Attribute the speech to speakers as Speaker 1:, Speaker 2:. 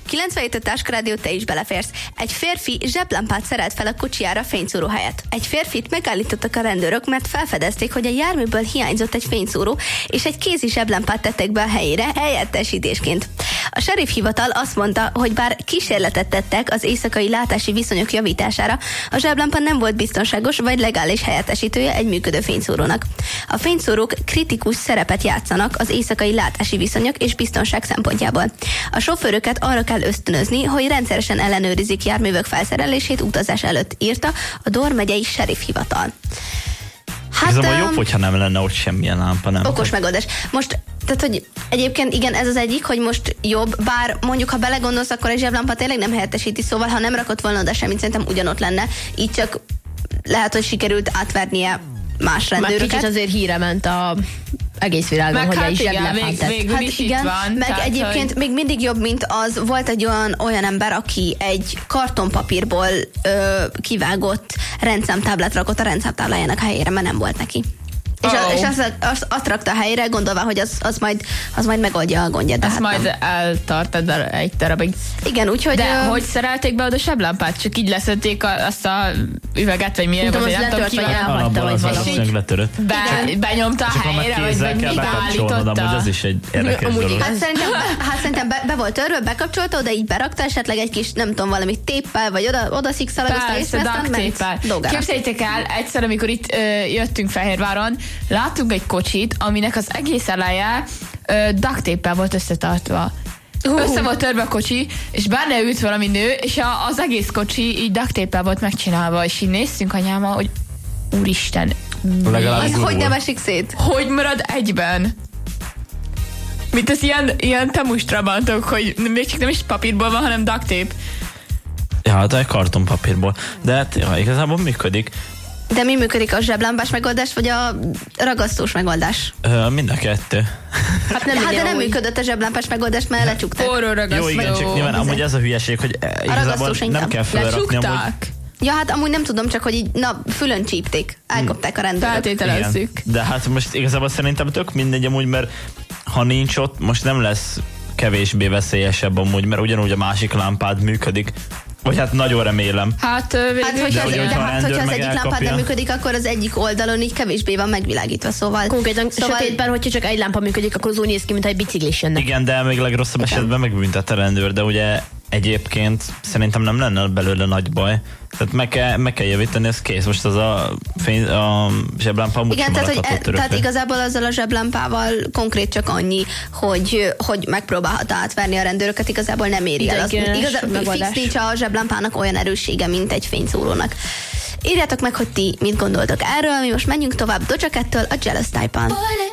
Speaker 1: 97 Táskarádió, te is beleférsz. Egy férfi zseblámpát szerelt fel a kocsijára fényszóró helyett. Egy férfit megállítottak a rendőrök, mert felfedezték, hogy a járműből hiányzott egy fényszóró, és egy kézi zseblámpát tettek be a helyére helyettesítésként. A sheriff hivatal azt mondta, hogy bár kísérletet tettek az éjszakai látási viszonyok javítására, a zseblámpa nem volt biztonságos vagy legális helyettesítője egy működő fényszórónak. A fényszórók kritikus szerepet játszanak az éjszakai látási viszonyok és biztonság szempontjából. A sofőröket arra kell ösztönözni, hogy rendszeresen ellenőrizik járművek felszerelését utazás előtt, írta a Door megyei sheriff hivatal.
Speaker 2: Hát, ez jobb, hogyha nem lenne ott semmilyen lámpa, nem?
Speaker 1: Okos megoldás. Most, tehát, hogy egyébként igen, ez az egyik, hogy most jobb, bár mondjuk, ha belegondolsz, akkor egy zseblámpa tényleg nem helyettesíti, szóval ha nem rakott volna oda semmit, szerintem ugyanott lenne. Így csak lehet, hogy sikerült átvernie más rendőröket.
Speaker 3: Már kicsit azért híre ment a egész világban, hogy egy zseblámpát tett.
Speaker 1: Hát igen, van, meg egyébként még mindig jobb, mint az. Volt egy olyan ember, aki egy kartonpapírból kivágott rendszámtáblát rakott a rendszámtáblájának helyére, mert nem volt neki. És azt rakta a helyére, gondolva, hogy az majd megoldja a gondját.
Speaker 4: Ezt majd eltartad egy darabig.
Speaker 1: Igen, úgyhogy...
Speaker 4: De hogy szerelték be oda seblámpát? Csak így leszedték azt a üveget, vagy milyen
Speaker 3: volt, nem tudom, ki elhagyta, vagy
Speaker 2: valami.
Speaker 4: Benyomta a helyre, vagy beállította.
Speaker 2: Az is egy érdekes dolog.
Speaker 1: Hát szerintem be volt törve, bekapcsolta, oda így berakta, esetleg egy kis, nem tudom, valami téppel, vagy oda szikszalagozta, és aztán ment.
Speaker 4: Képzeljétek el, egyszer, amikor itt jöttünk Fehérváron, láttunk egy kocsit, aminek az egész eleje duct tape-el volt összetartva. Össze volt törve a kocsi, és benne ült valami nő, és az egész kocsi így duct tape-el volt megcsinálva, és így néztünk anyámmal, hogy úristen,
Speaker 1: hogy nem esik szét?
Speaker 4: Hogy marad egyben? Mint az ilyen temustrabantok, hogy még csak nem is papírból van, hanem duct tape.
Speaker 2: Ja, de kartonpapírból. De hát igazából működik.
Speaker 1: De mi működik, a zseblámpás megoldás, vagy a ragasztós megoldás?
Speaker 2: Mind a kettő.
Speaker 1: De nem működött a zseblámpás megoldás, mert lecsukták.
Speaker 4: Forró ragasztó.
Speaker 2: Jó, igen, csak nyilván amúgy ez a hülyeség, hogy igazából nem kell felrakni.
Speaker 1: Ja, hát amúgy nem tudom, csak hogy így, fülön csípték. Elkopták a rendőrök.
Speaker 4: Feltételezzük.
Speaker 2: De hát most igazából szerintem tök mindegy amúgy, mert ha nincs ott, most nem lesz kevésbé veszélyesebb amúgy, mert ugyanúgy a másik lámpád működik. Vagy hát nagyon remélem.
Speaker 1: Hogyha az egyik lámpád nem működik, akkor az egyik oldalon így kevésbé van megvilágítva, szóval...
Speaker 3: Konkrétan sötétben, hogyha csak egy lámpa működik, akkor az úgy néz ki, mint egy biciklis jönne.
Speaker 2: Igen, de még legrosszabb esetben megbüntet a rendőr, de ugye egyébként szerintem nem lenne belőle nagy baj. Tehát meg kell javítani, ez kész. Most az a zseblámpa amúgy sem maradhatott örökre.
Speaker 1: Tehát igazából azzal a zseblámpával konkrét csak annyi, hogy megpróbálhat átverni a rendőröket, igazából nem éri el. Fix nincs a zseblámpának olyan erőssége, mint egy fényszórónak. Írjátok meg, hogy ti mit gondoltok erről, mi most menjünk tovább Doja Cat-től a Jealous Type-on.